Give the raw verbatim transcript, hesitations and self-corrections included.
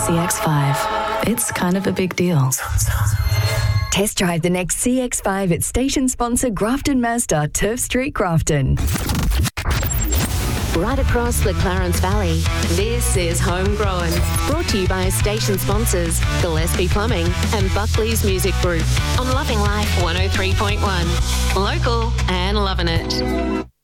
C X five. It's kind of a big deal. Test drive the next C X five at station sponsor Grafton Mazda, Turf Street, Grafton. Right across the Clarence Valley, this is Homegrown. Brought to you by station sponsors Gillespie Plumbing and Buckley's Music Group on Loving Life one oh three point one. Local and loving it.